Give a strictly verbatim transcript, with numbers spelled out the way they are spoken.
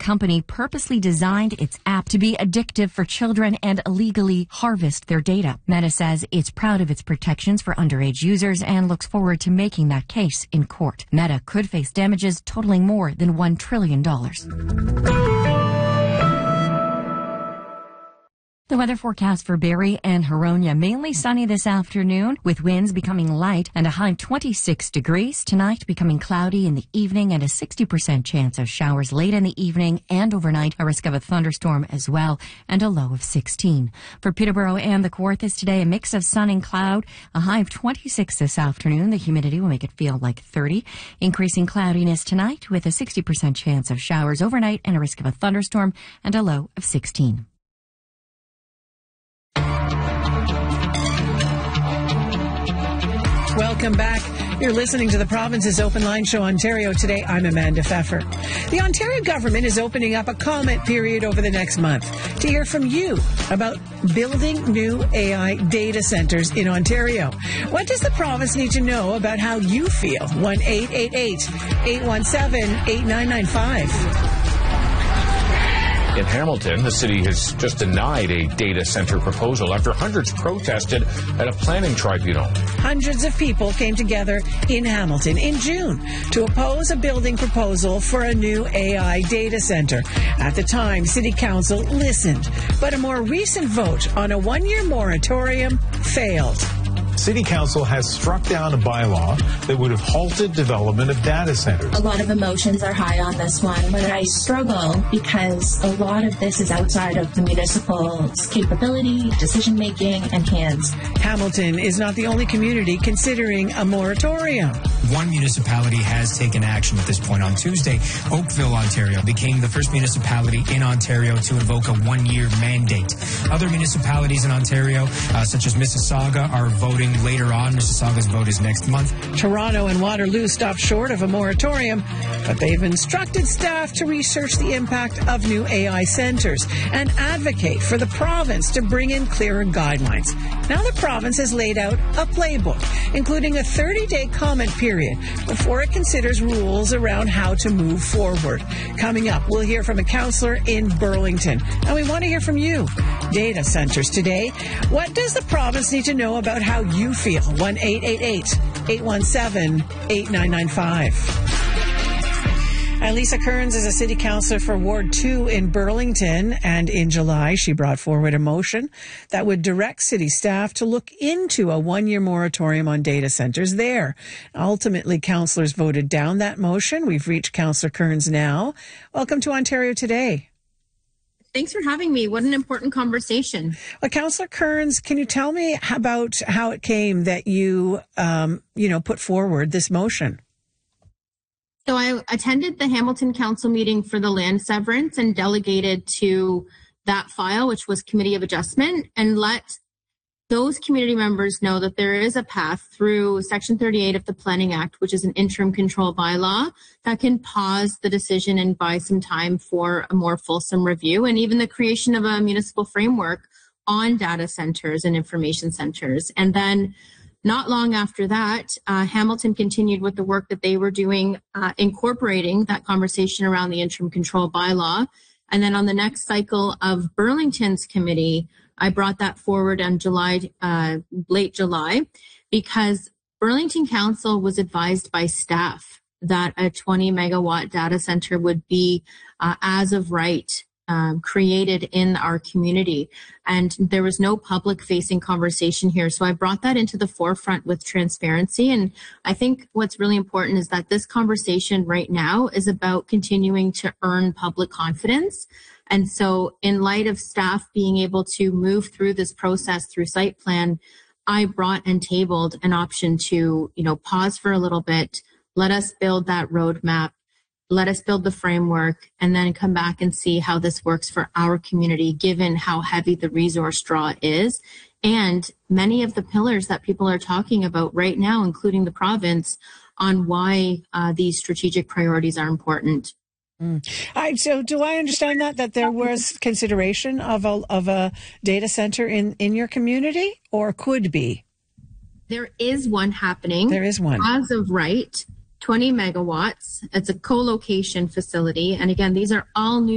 company purposely designed its app to be addictive for children and illegally harvest their data. Meta says it's proud of its protections for underage users and looks forward to making that case in court. Meta could face damages totaling more than one trillion dollars. The weather forecast for Barrie and Huronia, mainly sunny this afternoon with winds becoming light and a high of twenty-six degrees. Tonight becoming cloudy in the evening and a sixty percent chance of showers late in the evening and overnight, a risk of a thunderstorm as well, and a low of sixteen. For Peterborough and the Kawarthas today, a mix of sun and cloud, a high of twenty-six this afternoon. The humidity will make it feel like thirty. Increasing cloudiness tonight with a sixty percent chance of showers overnight and a risk of a thunderstorm and a low of sixteen. Welcome back. You're listening to the Province's Open Line Show, Ontario Today. I'm Amanda Pfeffer. The Ontario government is opening up a comment period over the next month to hear from you about building new A I data centers in Ontario. What does the province need to know about how you feel? one eight eight eight, eight one seven, eight nine nine five. In Hamilton, the city has just denied a data center proposal after hundreds protested at a planning tribunal. Hundreds of people came together in Hamilton in June to oppose a building proposal for a new A I data center. At the time, City Council listened, but a more recent vote on a one-year moratorium failed. City Council has struck down a bylaw that would have halted development of data centers. A lot of emotions are high on this one, but I struggle because a lot of this is outside of the municipal's capability, decision-making, and hands. Hamilton is not the only community considering a moratorium. One municipality has taken action at this point. On Tuesday, Oakville, Ontario, became the first municipality in Ontario to invoke a one-year mandate. Other municipalities in Ontario, uh, such as Mississauga, are voting later on. Mississauga's vote is next month. Toronto and Waterloo stopped short of a moratorium, but they've instructed staff to research the impact of new A I centers and advocate for the province to bring in clearer guidelines. Now the province has laid out a playbook, including a thirty-day comment period before it considers rules around how to move forward. Coming up, we'll hear from a councillor in Burlington. And we want to hear from you. Data centers today. What does the province need to know about how you feel? one eight eight eight, eight one seven, eight nine nine five. And Lisa Kearns is a city councillor for Ward two in Burlington, and in July she brought forward a motion that would direct city staff to look into a one-year moratorium on data centres there. Ultimately, councillors voted down that motion. We've reached Councillor Kearns now. Welcome to Ontario Today. Thanks for having me. What an important conversation. Well, Councillor Kearns, can you tell me about how it came that you, um, you know, put forward this motion? So I attended the Hamilton Council meeting for the land severance and delegated to that file, which was Committee of Adjustment, and let those community members know that there is a path through Section thirty-eight of the Planning Act, which is an interim control bylaw that can pause the decision and buy some time for a more fulsome review, and even the creation of a municipal framework on data centers and information centers. And then not long after that, uh, Hamilton continued with the work that they were doing, uh, incorporating that conversation around the interim control bylaw. And then on the next cycle of Burlington's committee, I brought that forward on July, uh, late July, because Burlington Council was advised by staff that a twenty megawatt data center would be, uh, as of right, Um, created in our community. And there was no public facing conversation here. So I brought that into the forefront with transparency. And I think what's really important is that this conversation right now is about continuing to earn public confidence. And so in light of staff being able to move through this process through site plan, I brought and tabled an option to, you know, pause for a little bit, let us build that roadmap, let us build the framework, and then come back and see how this works for our community, given how heavy the resource draw is. And many of the pillars that people are talking about right now, including the province, on why uh, these strategic priorities are important. Mm. All right, so do I understand that, that there was consideration of a, of a data center in, in your community, or could be? There is one happening. There is one. As of right. twenty megawatts. It's a co-location facility. And again, these are all new